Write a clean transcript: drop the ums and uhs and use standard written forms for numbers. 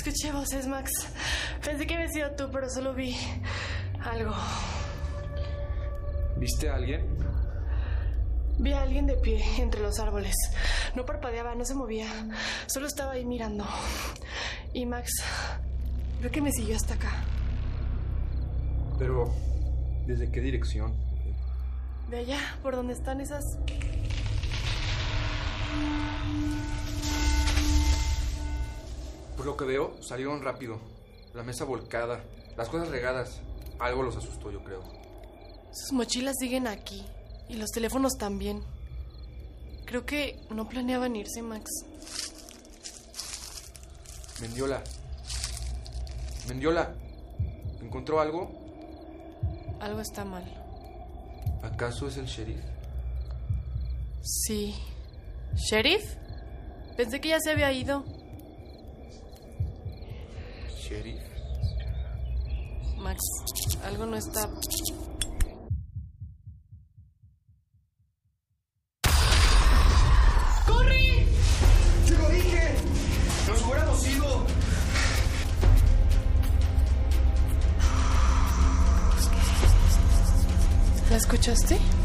Escuché voces, Max. Pensé que había sido tú, pero solo vi algo. ¿Viste a alguien? Vi a alguien de pie entre los árboles. No parpadeaba, no se movía. Solo estaba ahí mirando. Y Max, creo que me siguió hasta acá. Pero, ¿desde qué dirección? De allá, por donde están esas... Por lo que veo, salieron rápido. La mesa volcada, las cosas regadas. Algo los asustó, yo creo. Sus mochilas siguen aquí. Y los teléfonos también. Creo que no planeaban irse, Max. Mendiola, ¿encontró algo? Algo está mal. ¿Acaso es el sheriff? Sí. ¿Sheriff? Pensé que ya se había ido. ¿Sheriff? Max, algo no está... ¡Corre! ¡Te lo dije! ¡Nos hubiéramos ido! ¿La escuchaste?